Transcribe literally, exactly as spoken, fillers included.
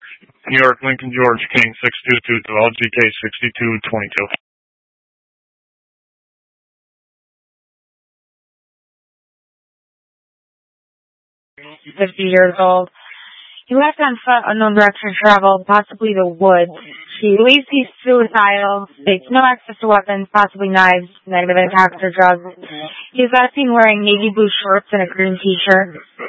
New York, Lincoln, George, King, six two two two, L G K sixty-two twenty-two. fifty years old. He left on foot, unknown direction of travel, possibly the woods. He believes he's suicidal, states no access to weapons, possibly knives, negative attacks or drugs. He was last seen wearing navy blue shorts and a green t-shirt.